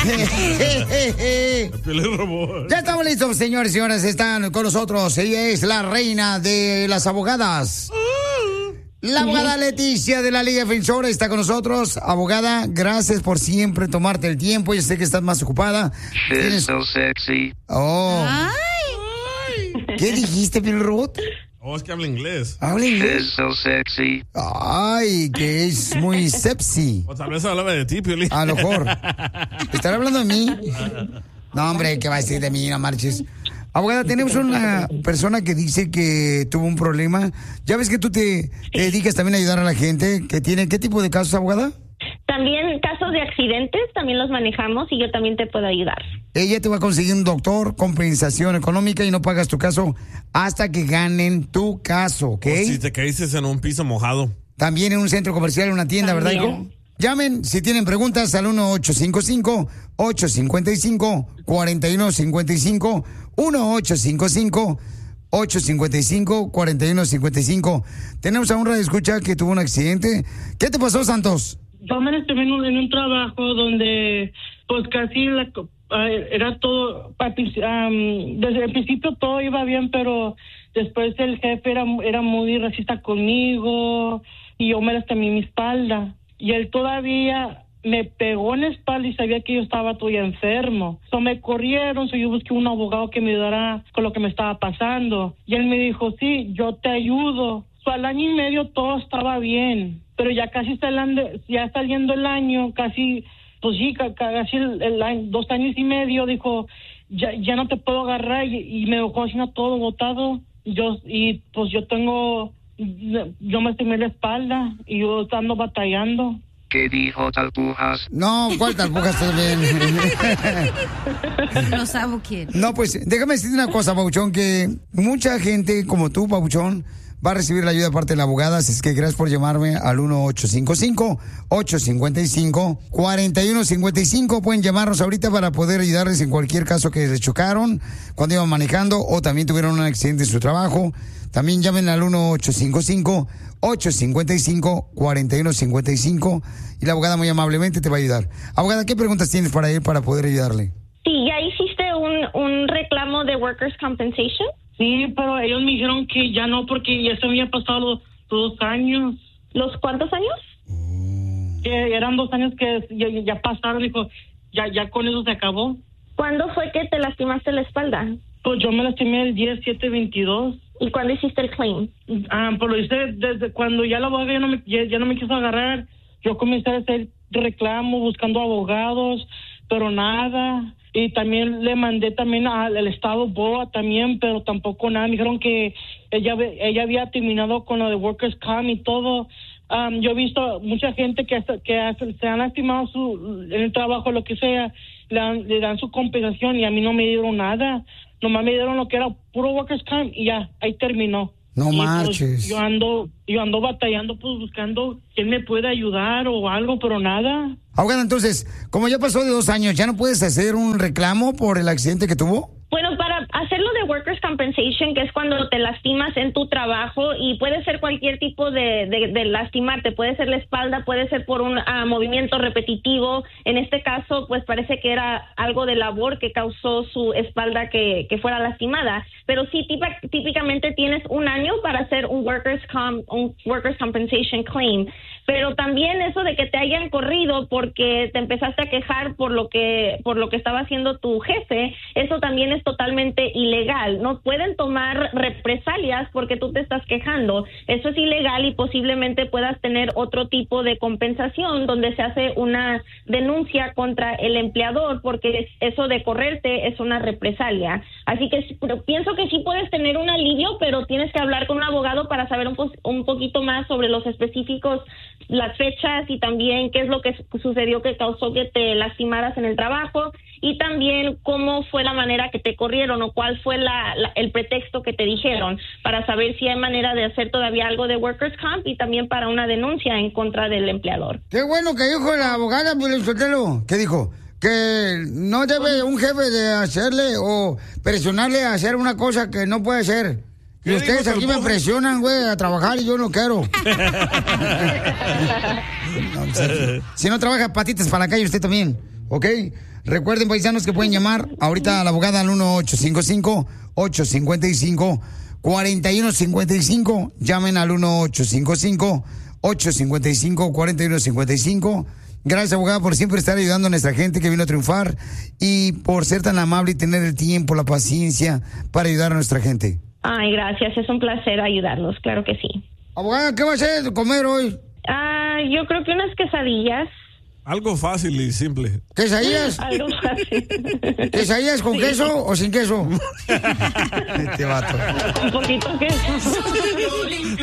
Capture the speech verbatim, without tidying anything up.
Ya estamos listos, señores y señoras. Están con nosotros. Ella es la reina de las abogadas. La abogada Leticia de la Liga Defensora está con nosotros. Abogada, gracias por siempre tomarte el tiempo. Yo sé que estás más ocupada. She's ¿Tienes... so sexy. Oh. Ay. ¿Qué dijiste, Piel Robot? Oh, es que habla inglés. Habla inglés. She's so sexy. Ay, que es muy sexy. O tal vez hablaba de ti, Piolín. A lo mejor. ¿Estará hablando de mí? No, hombre, ¿qué va a decir de mí? No marches. Abogada, tenemos una persona que dice que tuvo un problema. Ya ves que tú te, te dedicas también a ayudar a la gente que tiene... ¿Qué tipo de casos, abogada? También casos de accidentes, también los manejamos y yo también te puedo ayudar. Ella te va a conseguir un doctor, compensación económica y no pagas tu caso hasta que ganen tu caso, ¿ok? O si te caíste en un piso mojado. También en un centro comercial, en una tienda, También. ¿verdad, hijo? Llamen si tienen preguntas al uno ocho cinco cinco, ocho cinco cinco, cuatro uno cinco cinco, uno ocho cinco cinco, ocho cinco cinco, cuatro uno cinco cinco. Tenemos a un radioescucha que tuvo un accidente. ¿Qué te pasó, Santos? Yo me estuve en un, en un trabajo donde pues casi la, uh, era todo, um, desde el principio todo iba bien, pero después el jefe era, era muy racista conmigo y yo me lastimé mi espalda. Y él todavía me pegó en la espalda y sabía que yo estaba todavía enfermo. So me corrieron, so yo busqué un abogado que me ayudara con lo que me estaba pasando. Y él me dijo, sí, yo te ayudo. So al año y medio todo estaba bien. Pero ya casi está el, ya saliendo el año, casi, pues sí, casi el, el año, dos años y medio, dijo, ya, ya no te puedo agarrar y, y me dejó haciendo todo botado. Yo, y pues yo tengo... Yo me estimé la espalda y yo ando batallando. ¿Qué dijo Talpujas? No, ¿cuál Talpujas también? No sabe quién. No, pues déjame decirte una cosa, Pabuchón, que mucha gente como tú, Pabuchón, va a recibir la ayuda de parte de la abogada, así es que gracias por llamarme al uno ocho cinco cinco, ocho cinco cinco, cuatro uno cinco cinco. Pueden llamarnos ahorita para poder ayudarles en cualquier caso que les chocaron cuando iban manejando o también tuvieron un accidente en su trabajo. También llamen al uno ocho cinco cinco, ocho cinco cinco, cuatro uno cinco cinco y la abogada muy amablemente te va a ayudar. Abogada, ¿qué preguntas tienes para él para poder ayudarle? Sí, ¿ya hiciste un, un reclamo de Workers' Compensation? Sí, pero ellos me dijeron que ya no, porque ya se había pasado los, los dos años. ¿Los cuántos años? Que eran dos años que ya, ya pasaron, dijo, ya, ya con eso se acabó. ¿Cuándo fue que te lastimaste la espalda? Pues yo me lastimé el diez siete veintidós. ¿Y cuándo hiciste el claim? Ah, pues lo hice desde cuando ya la abogada ya no me, ya, ya no me quiso agarrar. Yo comencé a hacer reclamo, buscando abogados, pero nada. Y también le mandé también al, al estado B O A también, pero tampoco nada. Me dijeron que ella ella había terminado con lo de Workers' Comp y todo. Um, yo he visto mucha gente que, que se han lastimado su, en el trabajo, lo que sea, le dan, le dan su compensación y a mí no me dieron nada. Nomás me dieron lo que era puro Workers' Comp y ya, ahí terminó. No y marches. Pues, yo ando yo ando batallando, pues buscando quién me puede ayudar o algo, pero nada. Abogada, entonces, como ya pasó de dos años, ¿ya no puedes hacer un reclamo por el accidente que tuvo? Bueno, para hacerlo de Workers' Compensation, que es cuando te lastimas en tu trabajo, y puede ser cualquier tipo de, de, de lastimarte, puede ser la espalda, puede ser por un uh, movimiento repetitivo. En este caso, pues parece que era algo de labor que causó su espalda que, que fuera lastimada. Pero sí, típica, típicamente tienes un año para hacer un Workers' Comp, un Workers' Compensation claim. Pero también eso de que te hayan corrido porque te empezaste a quejar por lo que por lo que estaba haciendo tu jefe, eso también es totalmente ilegal. No pueden tomar represalias porque tú te estás quejando. Eso es ilegal y posiblemente puedas tener otro tipo de compensación donde se hace una denuncia contra el empleador porque eso de correrte es una represalia. Así que pienso que sí puedes tener un alivio, pero tienes que hablar con un abogado para saber un, po- un poquito más sobre los específicos, las fechas y también qué es lo que sucedió que causó que te lastimaras en el trabajo y también cómo fue la manera que te corrieron o cuál fue la, la, el pretexto que te dijeron para saber si hay manera de hacer todavía algo de Workers' Comp y también para una denuncia en contra del empleador. Qué bueno que dijo la abogada, Piolín. ¿Qué dijo? Que no debe un jefe de hacerle o presionarle a hacer una cosa que no puede hacer. Y ustedes aquí me presionan, güey, a trabajar y yo no quiero. No, si no trabaja patitas para la calle usted también, ¿ok? Recuerden, paisanos, que pueden llamar ahorita a la abogada al uno ocho cinco cinco, ocho cinco cinco, cuatro uno cinco cinco. Llamen al uno ocho cinco cinco, ocho cinco cinco, cuatro uno cinco cinco. Gracias, abogada, por siempre estar ayudando a nuestra gente que vino a triunfar y por ser tan amable y tener el tiempo, la paciencia para ayudar a nuestra gente. Ay, gracias. Es un placer ayudarlos. Claro que sí. Abogada, ¿qué va a hacer de comer hoy? Ah, yo creo que unas quesadillas. Algo fácil y simple. ¿Quesadillas? Algo fácil. ¿Quesadillas con Sí. queso o sin queso? Este vato. Un poquito queso.